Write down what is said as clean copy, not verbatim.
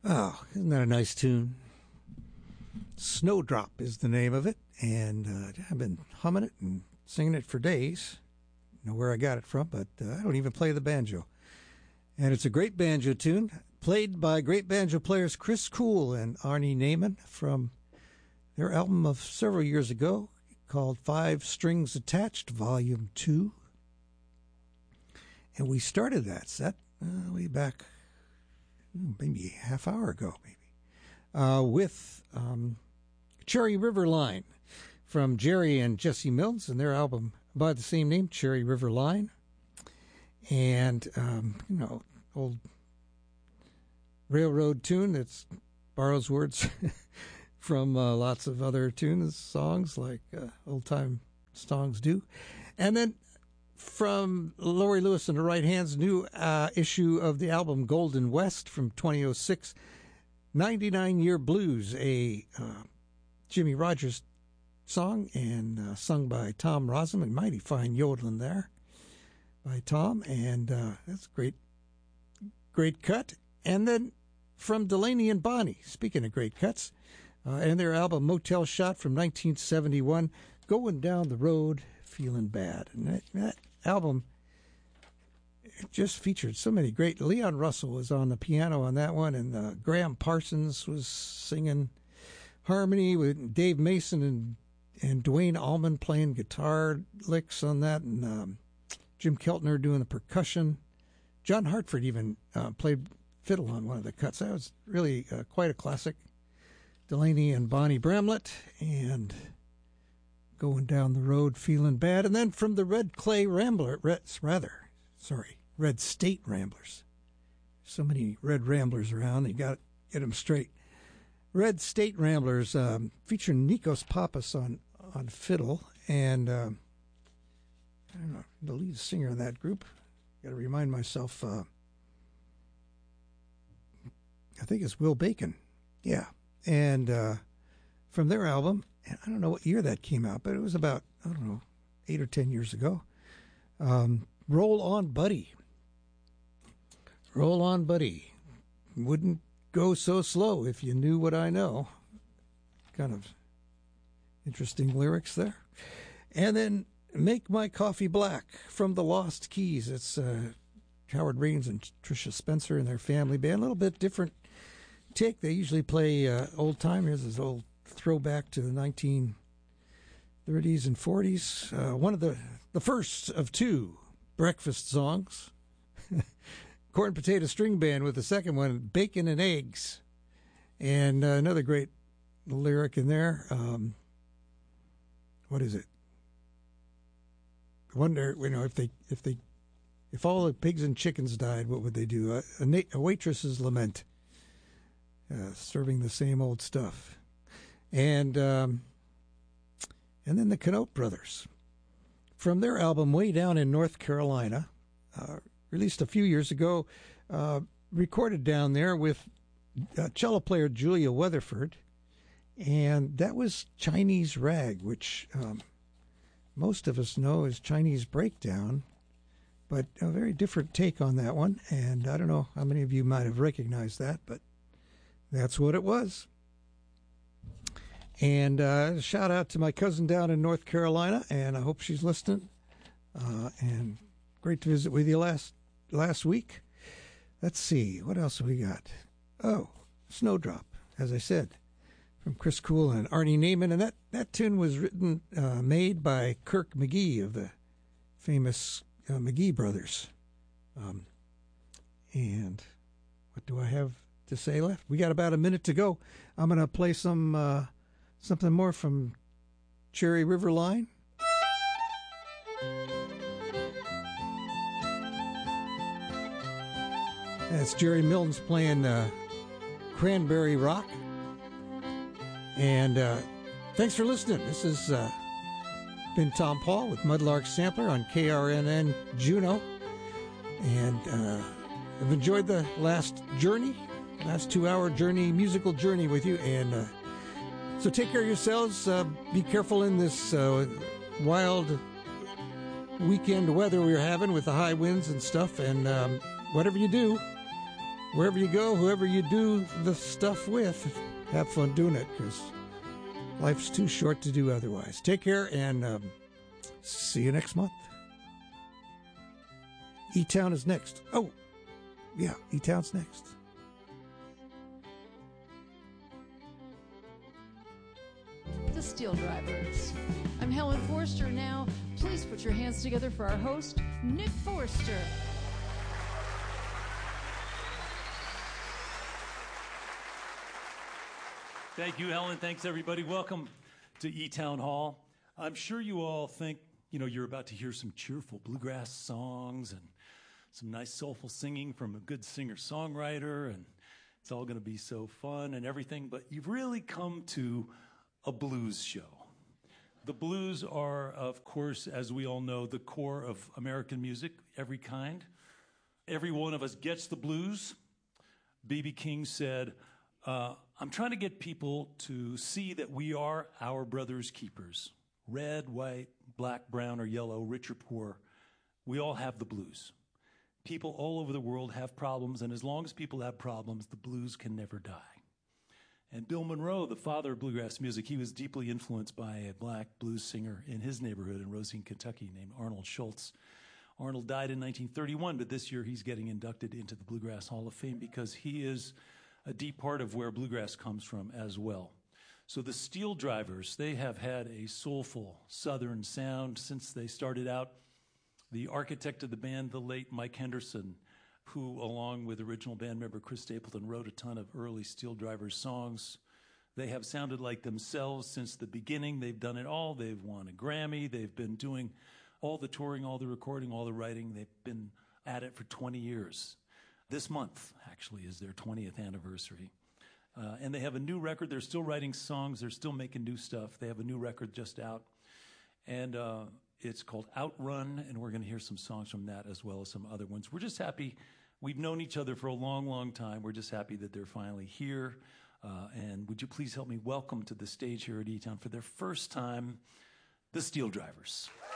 Oh, isn't that a nice tune? Snowdrop is the name of it, and I've been humming it and singing it for days. I don't know where I got it from, but I don't even play the banjo. And it's a great banjo tune, played by great banjo players Chris Cool and Arnie Naiman from their album of several years ago called Five Strings Attached, Volume 2. And we started that set way back, maybe a half hour ago, with Cherry River Line from Jerry and Jesse Mills and their album by the same name, Cherry River Line. And, old railroad tune that borrows words from lots of other songs like old-time songs do. And then from Laurie Lewis and the Right Hands' new issue of the album Golden West from 2006, 99-Year Blues, a Jimmy Rogers song and sung by Tom Rosen, mighty fine yodeling there by Tom, and that's a great cut. And then from Delaney and Bonnie, speaking of great cuts, and their album Motel Shot from 1971, Going Down the Road Feeling Bad. And that album, it just featured so many great. Leon Russell was on the piano on that one, and Graham Parsons was singing harmony with Dave Mason and Dwayne Allman playing guitar licks on that, and Jim Keltner doing the percussion. John Hartford even played fiddle on one of the cuts. That was really quite a classic. Delaney and Bonnie Bramlett, and Going Down the Road Feeling Bad. And then from the Red State Ramblers. So many Red Ramblers around, you got to get them straight. Red State Ramblers featuring Nikos Pappas on fiddle, and I don't know, the lead singer of that group. Got to remind myself. I think it's Will Bacon. Yeah, and from their album, and I don't know what year that came out, but it was about 8 or 10 years ago. Roll On Buddy. Roll On Buddy. Wouldn't go so slow if you knew what I know. Kind of interesting lyrics there. And then Make My Coffee Black from the Lost Keys. It's Howard Raines and Tricia Spencer and their family band. A little bit different take. They usually play old time. Here's this old throwback to the 1930s and 40s. One of the first of two breakfast songs. Corn Potato String Band with the second one, Bacon and Eggs. And another great lyric in there. What is it? I wonder, if all the pigs and chickens died, what would they do? A waitress's lament, serving the same old stuff. And then the Knote Brothers, from their album Way Down in North Carolina, released a few years ago, recorded down there with cello player Julia Weatherford, and that was Chinese Rag, which most of us know as Chinese Breakdown, but a very different take on that one, and I don't know how many of you might have recognized that, but that's what it was. And a shout out to my cousin down in North Carolina, and I hope she's listening, and great to visit with you last week. Let's see, what else have we got? Oh, Snowdrop, as I said, from Chris Cool and Arnie Naiman. And that tune was made by Kirk McGee of the famous McGee Brothers. And what do I have to say left? We got about a minute to go. I'm going to play something more from Cherry River Line. That's Jerry Mills playing Cranberry Rock. And thanks for listening. This has been Tom Paul with Mudlark Sampler on KRNN Juneau. And I've enjoyed the last 2-hour journey, musical journey with you. And so take care of yourselves. Be careful in this wild weekend weather we're having with the high winds and stuff. And whatever you do, wherever you go, whoever you do the stuff with, have fun doing it, because life's too short to do otherwise. Take care, and see you next month. E-Town is next. Oh, yeah, E-Town's next. The Steel Drivers. I'm Helen Forster. Now, please put your hands together for our host, Nick Forster. Thank you, Helen. Thanks, everybody. Welcome to E-Town Hall. I'm sure you all think, you're about to hear some cheerful bluegrass songs and some nice soulful singing from a good singer-songwriter, and it's all going to be so fun and everything, but you've really come to a blues show. The blues are, of course, as we all know, the core of American music, every kind. Every one of us gets the blues. B.B. King said, I'm trying to get people to see that we are our brother's keepers. Red, white, black, brown, or yellow, rich or poor, we all have the blues. People all over the world have problems, and as long as people have problems, the blues can never die. And Bill Monroe, the father of bluegrass music, he was deeply influenced by a black blues singer in his neighborhood in Rosine, Kentucky, named Arnold Schultz. Arnold died in 1931, but this year he's getting inducted into the Bluegrass Hall of Fame because he is a deep part of where bluegrass comes from as well. So the Steel Drivers, they have had a soulful Southern sound since they started out. The architect of the band, the late Mike Henderson, who, along with original band member Chris Stapleton, wrote a ton of early Steel Drivers songs. They have sounded like themselves since the beginning. They've done it all. They've won a Grammy. They've been doing all the touring, all the recording, all the writing. They've been at it for 20 years. This month, actually, is their 20th anniversary. And they have a new record. They're still writing songs. They're still making new stuff. They have a new record just out. And it's called Outrun, and we're going to hear some songs from that as well as some other ones. We're just happy. We've known each other for a long, long time. We're just happy that they're finally here. And would you please help me welcome to the stage here at E-Town for their first time, the Steel Drivers.